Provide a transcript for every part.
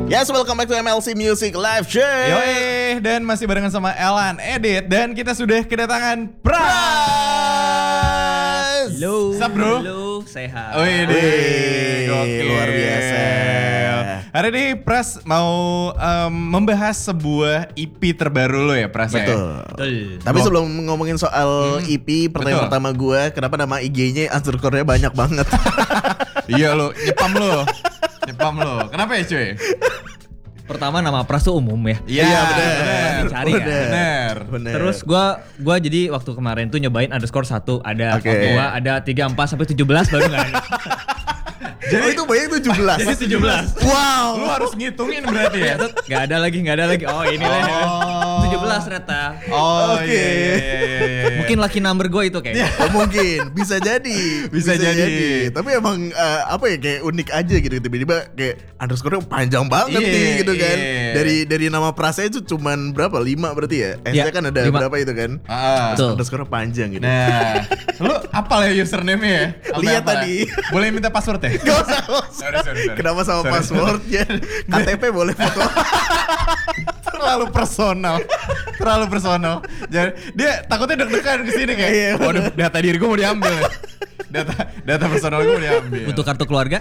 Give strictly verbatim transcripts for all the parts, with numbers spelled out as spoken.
Yes, welcome back to M L C Music Live Show. Yoi, dan masih barengan sama Elan, Edit, dan kita sudah kedatangan Pras. Halo. Sup, bro? Halo, sehat. Wih, Wih, luar biasa. Hari ini Pras mau um, membahas sebuah E P terbaru lo ya, Pras. Betul. Ya? Betul. Tapi Gua- sebelum ngomongin soal Hmm, E P, pertanyaan betul. pertama gue, kenapa nama I G-nya underscore-nya banyak banget? Iya lo, nyepam lo. Nyepam lo. Kenapa ya, cuy? Pertama nama Pras tuh umum ya. Iya, benar. Dicari kan? Bener. Bener. Terus gua gua jadi waktu kemarin tuh nyobain underscore satu ada Oke. dua, ada tiga, empat sampai tujuh belas baru enggak ada. oh, itu banyak tujuh belas. Jadi tujuh belas. Wow. Lu harus ngitungin berarti ya. Enggak ada lagi, enggak ada lagi. Oh, ini lah. Oh. tujuh belas ternyata. Oh, Oke. iya, iya, iya, iya, iya. Mungkin lucky number gua itu kayaknya. Oh, mungkin bisa jadi, Bisa jadi. Tapi emang eh, apa ya, kayak unik aja gitu, tiba-tiba kayak underscore panjang banget Iya, nih gitu kan. iya. Dari dari nama Prasnya itu cuman berapa? lima berarti ya? S-nya Iya, kan ada lima. berapa itu kan? Ah. Betul. Underscore panjang gitu. Nah, lu apal ya username-nya ya? Sampai Lihat apa? tadi. Boleh minta password ya? Gak usah, gak usah. Sorry, sorry, sorry. Kenapa sama Sorry. passwordnya? K T P boleh foto. Terlalu personal. Terlalu personal. Jadi dia takutnya deg-degan kesini kayak, Iya, waduh, data diri gue mau diambil ya. Data data personal gue mau diambil. Butuh kartu keluarga?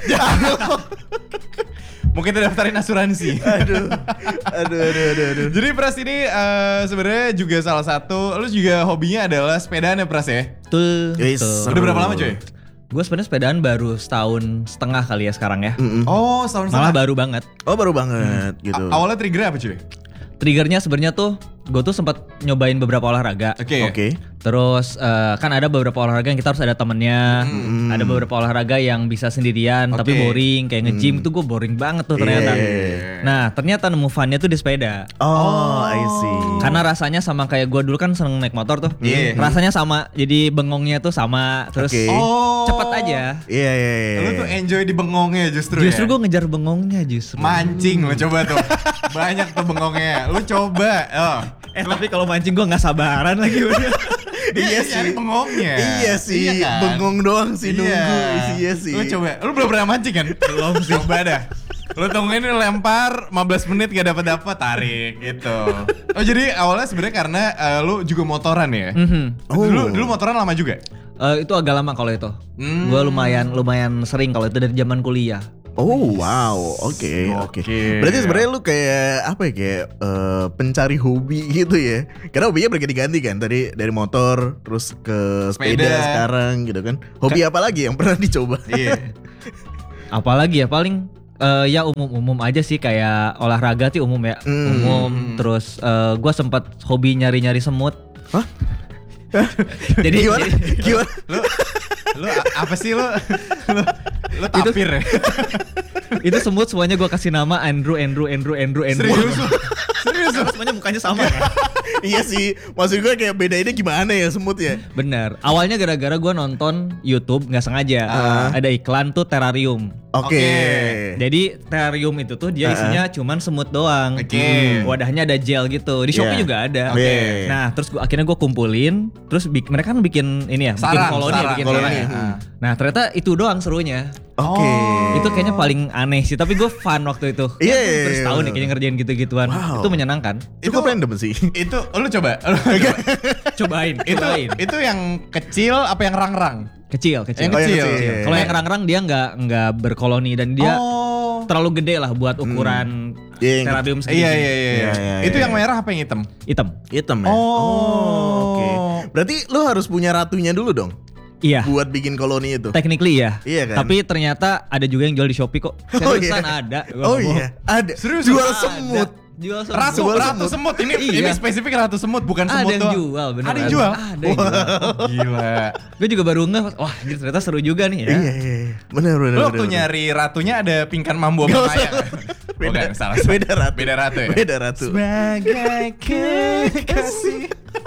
Mungkin kita daftarin asuransi. Aduh, aduh, aduh, aduh, aduh. Jadi Pras ini eh, sebenarnya juga salah satu, lu juga hobinya adalah sepedaan ya, Pras ya? Betul. Yes. betul. Udah berapa lama, coy? Gue sebenarnya sepedaan baru setahun setengah kali ya sekarang ya. Mm-mm. Oh, setahun Malah setengah. baru banget. Oh, baru banget gitu. A- awalnya trigger apa, cuy? Triggernya sebenarnya tuh gue tuh sempat nyobain beberapa olahraga. Oke. Oke. Terus eh, kan ada beberapa olahraga yang kita harus ada temennya. Hmm. Ada beberapa olahraga yang bisa sendirian tapi Oke. boring. Kayak nge-gym tuh gue boring banget tuh ternyata. Yeah. Nah ternyata nemu funnya tuh di sepeda. Oh, I see. Karena rasanya sama kayak gue dulu kan seneng naik motor tuh. Iya. Rasanya sama. Jadi bengongnya tuh sama. Terus Oke. Oh. cepet aja. Iya, iya, iya. Lu tuh enjoy di bengongnya justru, Justru ya? gue ngejar bengongnya justru. Mancing, lu coba tuh. Banyak tuh bengongnya. Lu coba. Oh. Eh tapi kalau mancing gue nggak sabaran lagi udah. Iya Dia nyari sih. bengongnya. Iya sih, kan? bengong doang sih nunggu. Iya sih. Lu coba, lu belum pernah mancing kan? Belum sih. Coba dah. Lu tungguin lempar lima belas menit gak dapat dapat tarik gitu. Oh jadi awalnya sebenarnya karena eh, lu juga motoran ya? Mhm. Oh. Dulu dulu motoran lama juga? Eh, itu agak lama kalau itu. Hmm. Gue lumayan lumayan sering kalau itu dari zaman kuliah. Oh wow, oke oke. Oke. Berarti sebenarnya lu kayak apa ya, kayak eh, pencari hobi gitu ya? Karena hobinya berganti-ganti kan, tadi dari motor terus ke sepeda, Sepeda. sekarang gitu kan. Hobi apa lagi yang pernah dicoba? Iya. Apalagi ya paling eh, ya umum-umum aja sih kayak olahraga sih umum ya. Hmm. Umum. Terus eh, gue sempat hobi nyari-nyari semut. Hah? Jadi Gimana? Gimana? Lu lu a- apa sih lu? Lu, lu tapir ya? itu semut semuanya gue kasih nama Andrew, Andrew, Andrew, Andrew, Andrew. Serius lu? Serius lu? Semuanya mukanya sama kan? Iya sih, maksud gue kayak bedainnya gimana ya semut ya? Bener. Awalnya gara-gara gue nonton YouTube nggak sengaja. Ah. Ada iklan tuh terrarium. Oke. Oke. Jadi terrarium itu tuh dia isinya cuman semut doang. Oke. Hmm. Wadahnya ada gel gitu. Di Shopee Iya. juga ada. Oke. Nah, terus gua, akhirnya gue kumpulin, terus bik- mereka kan bikin ini ya, bikin Sarang, koloni ya, sarang, bikin koloni. sarang ya. Hmm. Nah, ternyata itu doang serunya. Oke. Itu kayaknya paling aneh sih, tapi gue fun waktu itu. Iya, Ya, iya, terus iya, tahun bener. nih kayaknya ngerjain gitu-gituan. Wow. Itu menyenangkan. Cukup Itu- random sih. Itu lu coba. Lu coba. Cobain, itu cobain. itu yang kecil apa yang rang-rang? Kecil, kecil. Yang Oh, yang kecil. kecil. Kalau yang rang-rang dia nggak nggak berkoloni dan dia Oh. terlalu gede lah buat ukuran Iya, yang terrarium segini. Iya iya iya. Iya, iya, Itu iya. yang merah apa yang hitam? Hitam. Hitam ya? Oh. Oke. Berarti lu harus punya ratunya dulu dong Iya. buat bikin koloni itu. Technically ya. Iya kan? Tapi ternyata ada juga yang jual di Shopee kok. Oh, Seriusan iya. ada. Gua Oh nggak bohong. iya, ada. Serius? Jual Ada. semut. Jual semut. Ratu, Jual ratu semut. semut. Ini Iya. ini spesifik ratu semut bukan Ada semut yang doang. jual bener. Ada yang jual. Ada yang jual. Gila. Gue juga baru ngeh. Wah, anjir, ternyata seru juga nih ya. Iya, iya, iya. Benar, benar. Lu benar, waktu benar. nyari ratunya ada pingkan mambu Gak apa usah. kaya? Beda, Bukan, salah. beda ratu. Beda ratu ya? Beda ratu. Sebagai kekasih.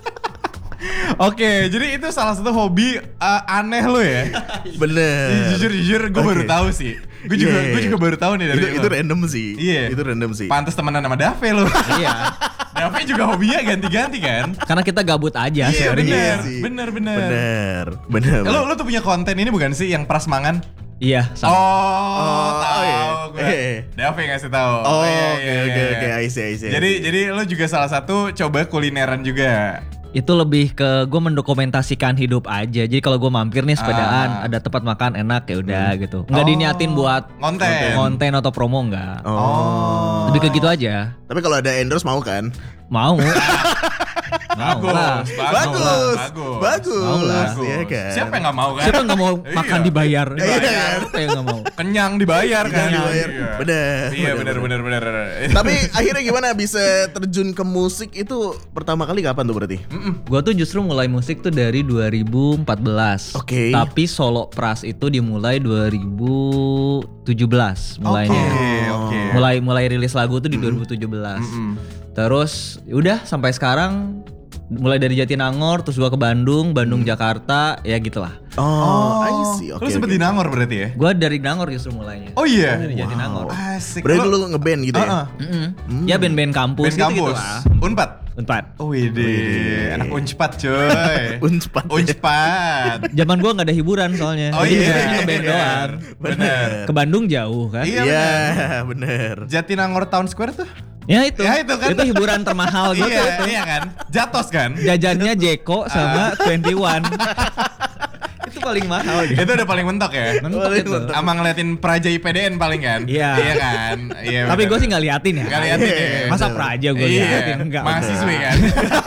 Oke, jadi itu salah satu hobi uh, aneh lo ya. Bener. Jujur jujur gue Oke. baru tahu sih. Gue juga Iya, gue iya. juga baru tahu nih dari itu, lo. itu random sih. Iya. Itu random sih. Pantes temenan sama Dave lo. Iya. Dave juga hobinya ganti-ganti kan. Karena kita gabut aja Iya sebenarnya. bener, Iya sih. bener bener. Bener. Bener. Lo lo tuh punya konten ini bukan sih yang prasmangan? Iya, Oh, sama. tahu oh, iya. gua. Eh. Davi ngasih tahu. Oh, iya, oke iya, oke iya. oke, I see I see. Jadi jadi lo juga salah satu coba kulineran juga. Itu lebih ke gue mendokumentasikan hidup aja. Jadi kalau gue mampir nih Ah. sepedaan, ada tempat makan enak ya udah gitu. Nggak Oh, diniatin buat konten. konten atau promo enggak. Oh. Lebih ke gitu aja. Tapi kalau ada endorse mau kan? Mau. Mau Bagus, lah. Bagus. bagus. Bagus. Mau lah. Iya kan. Siapa yang nggak mau kan? Siapa nggak mau makan Iya. dibayar? Dibayar. Siapa yang nggak mau? Kenyang dibayar kan? Kenyang dibayar. Iya. Bener, Iya bener, benar benar benar. Tapi akhirnya gimana bisa terjun ke musik itu pertama kali kapan tuh berarti? Gue tuh justru mulai musik tuh dari dua ribu empat belas. Oke. Tapi solo pras itu dimulai dua ribu tujuh belas mulainya. Oke, oke. Mulai mulai rilis lagu tuh di dua ribu tujuh belas. Mm-mm. Terus udah sampai sekarang mulai dari Jatinangor terus gua ke Bandung, Bandung Jakarta, ya gitulah. Oh, I see. Oke. Lu sempet di Nangor berarti ya? Gua dari Nangor justru mulainya. Oh iya. Dari Jatinangor. Asik. Berarti dulu ngeband gitu ya? Heeh. Mm-mm. Ya band-band kampus Band gitu, kampus. lah. Unpad. Unpad. Oh wede, anak Unpad coy. Unpad. Unpad. Zaman gua nggak ada hiburan soalnya. Oh Jadi iya. biasanya ngeband doang. Bener. Ke Bandung jauh kan? Iya, Iya, bener. Jatinangor Town Square tuh. Ya itu. Ya, itu kan. Itu hiburan termahal gitu. Iya, iya kan. Jatos kan. Jajannya Jeko sama twenty one. Itu paling mahal gitu. Itu udah paling mentok ya. Mentok Paling itu. mentok. Sama ngeliatin Praja I P D N paling kan. Iya. Iya kan. Iya. Tapi bener. gue sih nggak liatin ya. Nggak liatin ya. Masa Praja gue Iya. liatin enggak. Mahasiswi kan.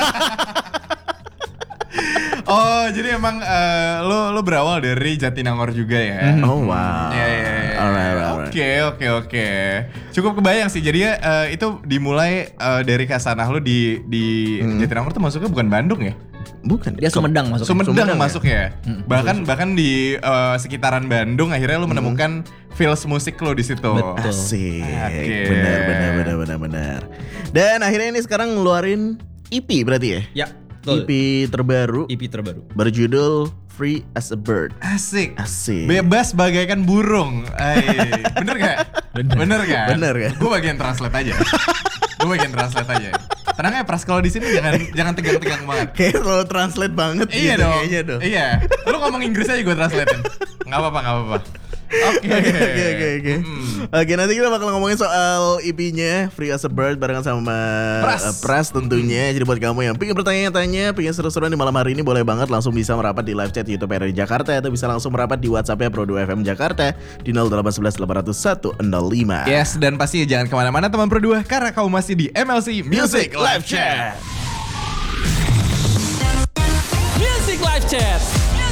Oh, jadi emang eh, lo lo berawal dari Jatinangor juga ya. Oh wow. Iya, iya, iya. Alright, alright. Oke, oke, oke. Cukup kebayang sih. Jadi eh, itu dimulai eh, dari Kasanah lo di di Jatinangor tuh masuknya bukan Bandung ya? Bukan. Dia Sumedang masuk. Sumedang, Sumedang ya? masuk ya. Bahkan bahkan di eh, sekitaran Bandung akhirnya lo menemukan feels musik lo di situ. Betul. Asik. Oke. Benar, benar, benar, benar, benar. Dan akhirnya ini sekarang ngeluarin E P berarti ya? Ya. E P terbaru E P terbaru. berjudul Free as a Bird. Asik. Asik. Bebas bagaikan burung. Ay, bener gak? Bener. Bener kan? Bener kan? Gue bagian translate aja. Gue bagian translate aja. Tenang ya Pras, kalau di sini jangan jangan tegang-tegang banget. Kayak selalu translate banget Iya gitu dong. kayaknya dong. Iya. Lu ngomong Inggris aja gue translatein. Gak apa-apa, gak apa-apa. Oke. Oke oke oke oke. Mm. Oke, nanti kita bakal ngomongin soal E P-nya Free as a Bird barengan sama Pras. uh, Pras tentunya. Jadi buat kamu yang pengen bertanya-tanya, pengen seru-seruan di malam hari ini, boleh banget langsung bisa merapat di live chat YouTube R R I Jakarta atau bisa langsung merapat di WhatsApp-nya Pro dua F M Jakarta di nol delapan satu satu delapan nol satu nol lima. Yes, dan pasti jangan kemana-mana teman Pro dua karena kamu masih di M L C Music Live Chat. Music Live Chat.